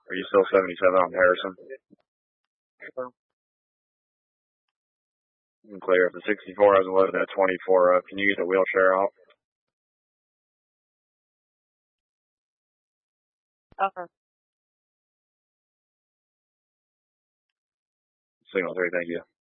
Are you still 77 on Harrison? Clear. If the 64 has a load at 24 up, can you get the wheelchair out? Okay. Signal 3, thank you.